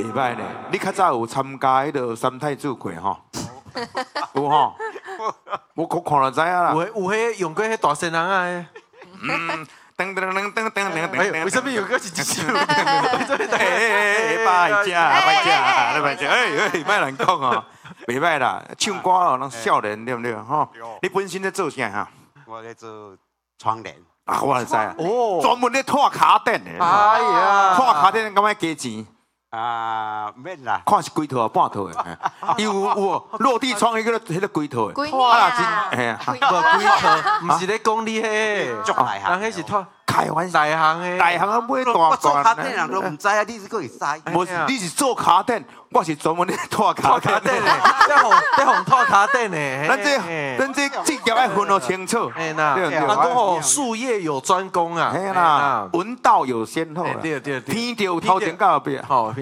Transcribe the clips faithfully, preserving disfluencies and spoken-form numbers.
袂歹呢。你较早有参加迄个三太子过吼？有吼？我我看就知影啦。 有有迄用过迄大仙人啊？ 嗯。噔噔噔噔噔噔噔。 哎，为什么有个是一首？ 哎哎哎，拜只，拜只，你拜只，哎哎，莫乱讲哦，袂歹啦，唱歌哦，拢少年对不对？吼，你本身在做啥哈？ 我在做窗帘。 啊，我就知啊，哦，专门咧拖卡垫的。 哎呀， 拖卡垫敢要加钱？ 啊，免啦， 看是几套啊，半套的。有有落地窗迄个迄个几套的。 几年啊？ 哎呀， 无几套，毋是咧讲你迄， 足大行， 人迄是拖。 开玩笑， 大行诶， 大行啊买大我做卡罐。 店人都唔知啊，你是个会使。 无，你是做卡垫，我是专门咧拖卡卡垫垫诶，在红在红拖卡垫诶。 咱这咱这职业要分得清楚。 哎呐， 对对， 啊，讲吼术业有专攻啊。 哎啦，文道有先后。 对对对， 天朝头前到后壁。 好，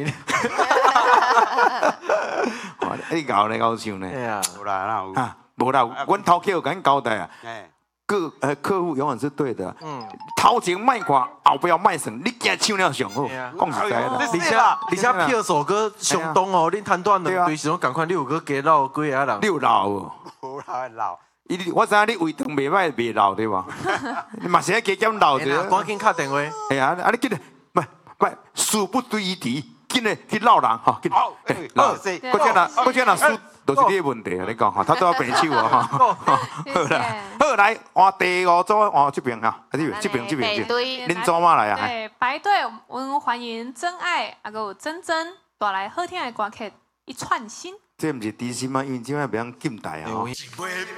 你搞咧搞笑呢？ 哎呀， 有啦，那有。 啊，无啦，阮头家有甲阮交代啊。 哎。 客呃客户永远是对的，嗯，头前卖看，后不要卖省，你惊唱了上好，讲实在的。 而且而且票首歌上东哦，恁摊段两队时阵赶快，你有个加老几个人？ 你有老无？ 有老老。 伊我知影你胃肠袂歹，袂老对吧？你嘛是爱加减老者。 赶紧敲电话。 哎呀，啊你紧嘞，不不，事不对于题，紧嘞去闹人哈，紧。 好， 老，我讲啦，我讲啦，输都是你的问题啊！你讲哈，他都要变手啊哈。好啦，好来，换第五组，换这边哈，这边这边这边这边，恁组嘛来啊？ 对，排队，我们欢迎真爱，啊个真真，带来好听的歌曲一串心。 这不是低心吗？因为今晚别人禁台啊。